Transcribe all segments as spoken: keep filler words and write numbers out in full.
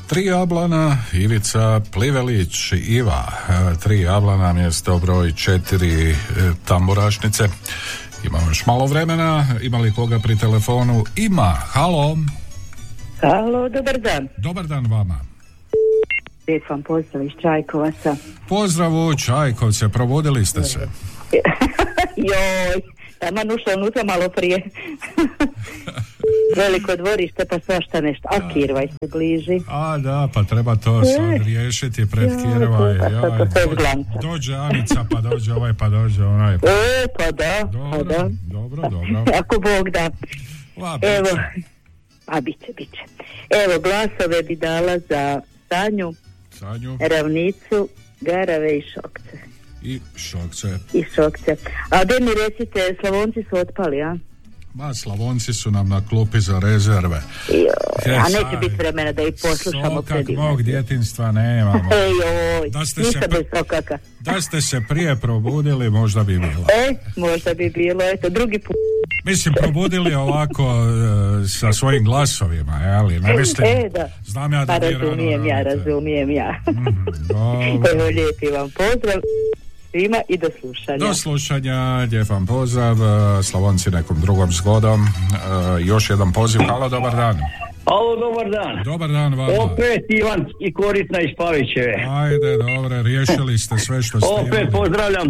Tri Jablana, Ivica Plivelić, Iva. Tri Jablana, mjesto broj četiri, Tamburašnice. Imamo još malo vremena. Ima li koga pri telefonu? Ima. Halo. Halo, dobar dan. Dobar dan vama. Lijep vam pozdrav iz Čajkovaca. Pozdrav u Čajkovce, probudili ste se. Joj, taman ušla unutra malo prije. Veliko dvorište pa svašta nešto. A Kirvaj se bliži. A da, pa treba to sad riješiti pred Kirvaj. Dođe Anica, pa dođe ovaj, pa dođe onaj. E, pa da, dobro, pa da. Dobro, dobro. Ako Bog da. Va, Evo, a biće, biće. Evo, glasove bi dala za Sanju, Sanju. Ravnicu, Garave i Šokce. I Šokce. I Šokce. A gdje mi recite, Slavonci su otpali, a? Ma, Slavonci su nam na klupi za rezerve. Joj, a neće biti vremena da ih poslušamo pred Sokak mog djetinjstva nemamo. Ejoj, da ste ništa se, bez sokaka. Da ste se prije probudili, možda bi bilo. E, možda bi bilo, eto, drugi put. Mislim, probudili ovako uh, sa svojim glasovima, jeli? Ne mislim, e, da. Znam ja da pa razumijem ja, razumijem ja. Mm, Evo, lijepi vam pozdrav svima i do slušanja. Do slušanja, lijep vam pozdrav, Slavonci nekom drugom zgodom. Uh, još jedan poziv, halo, dobar dan. Alo, dobar dan. Dobar dan vama. Opet Ivan i Korisna iz Pavićeve. Ajde, dobro, riješili ste sve što ste Opet imali. pozdravljam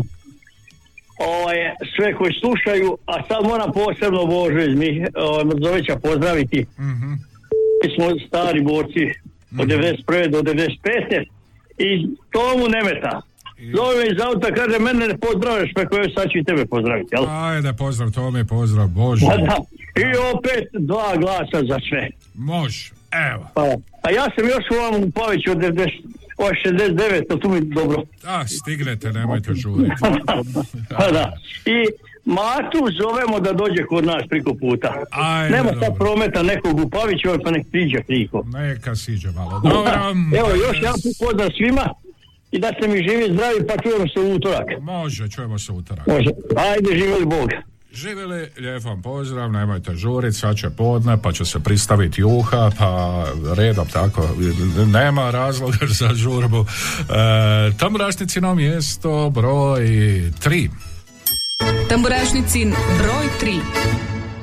ovaj, sve koji slušaju, a sad moram posebno Božu iz ovaj, Mrzovića pozdraviti. Mm-hmm. Mi smo stari borci mm-hmm. od devedeset prve do devedeset pete i tomu Nemeta. Zove me iz auta, kaže, mene ne pozdraviš, preko je sad ću i tebe pozdraviti, jel? Ajde, pozdrav Tomi, pozdrav Bože. Da, da. I opet dva glasa za sve. Može, evo. Pa, a ja sam još u ovom Paviću od šezdeset devet, tu mi dobro. A, stignete, nemojte žuriti. Pa da. I Matu zovemo da dođe kod nas priko puta. Ajde, nema dobro. sad prometa nekog u Paviću, pa nek priđe priko. Neka siđe malo. Dobro. Evo, još jedan put pozdrav svima. I da se mi živi zdravi, pa čujemo se u utorak. Može, čujemo se u utorak. Može. Ajde, živjeli Bog. Živjeli, lijep vam pozdrav, nemojte žurit, sad će podne, pa će se pristaviti juha, pa redom tako, nema razloga za žurbu. E, Tamburašnicino mjesto broj tri. Tamburašnicin broj tri.